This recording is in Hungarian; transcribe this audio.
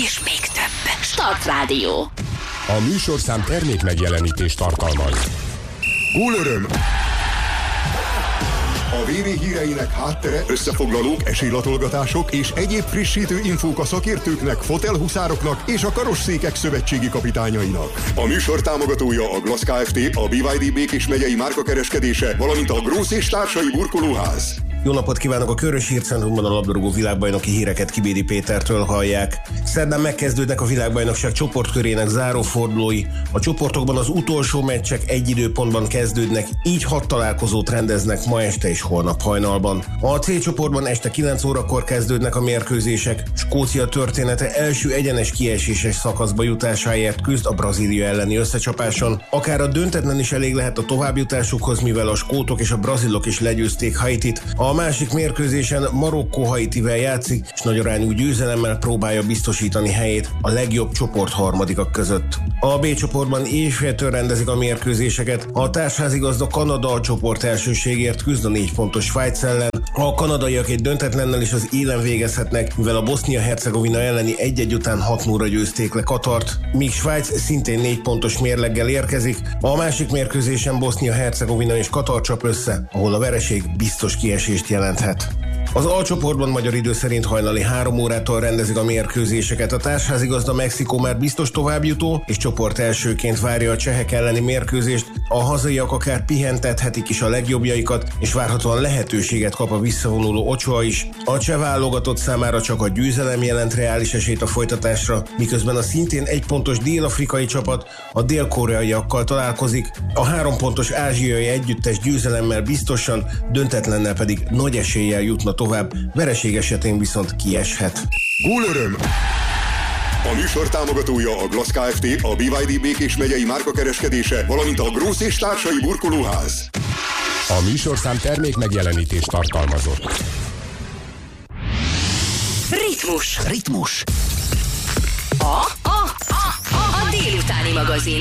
és még több. Start Rádió. A műsorszám termék megjelenítést tartalmaz. Gólöröm! A VV híreinek háttere, összefoglalók, esélylatolgatások és egyéb frissítő infók a szakértőknek, fotelhuszároknak és a karosszékek szövetségi kapitányainak. A műsor támogatója a Glass Kft., a BYD Békés megyei márkakereskedése, valamint a Grósz és társai burkolóház. Jó napot kívánok! A Körös Hírcentrumban a labdarúgó világbajnoki híreket Kibédi Pétertől hallják. Szerdán megkezdődnek a világbajnokság csoportkörének zárófordulói. A csoportokban az utolsó meccsek egy időpontban kezdődnek, így 6 találkozót rendeznek ma este és holnap hajnalban. A C csoportban este 9 órakor kezdődnek a mérkőzések. Skócia története első egyenes kieséses szakaszba jutásáért küzd a Brazília elleni összecsapáson. Akár a döntetlen is elég lehet a továbbjutásukhoz, mivel a skótok és a brazilok is legyőzték Haitit. A másik mérkőzésen Marokkó Haitivel játszik, és nagyarányú győzelemmel próbálja biztosítani helyét a legjobb csoport harmadikak között. A B csoportban éjféltől rendezik a mérkőzéseket. A társházigazda Kanada a csoport elsőségért küzd a 4 pontos Svájc ellen. A kanadaiak egy döntetlennel is az élen végezhetnek, mivel a Bosznia-Hercegovina elleni 1-1 után 6-0-ra győzték le Katart, míg Svájc szintén 4 pontos mérleggel érkezik. A másik mérkőzésen Bosznia-Hercegovina és Katar csap össze, ahol a vereség biztos kiesést jelenthet. Az A csoportban magyar idő szerint hajnali 3 órától rendezik a mérkőzéseket. A társházigazda Mexikó már biztos továbbjutó, és csoport elsőként várja a csehek elleni mérkőzést. A hazaiak akár pihentethetik is a legjobbjaikat, és várhatóan lehetőséget kap a visszavonuló Ochoa is. A cseh válogatott számára csak a győzelem jelent reális esélyt a folytatásra, miközben a szintén 1 pontos dél-afrikai csapat a dél-koreaiakkal találkozik, a 3 pontos ázsiai együttes győzelemmel biztosan, döntetlennel pedig nagy eséllyel jutna tovább, vereség esetén viszont kieshet. Gólöröm! A műsor támogatója a Glass Kft., a BYD Békés megyei márkakereskedése, valamint a Grósz és társai burkolóház. A műsorszám termék megjelenítést tartalmazott. Ritmus. A délutáni magazin.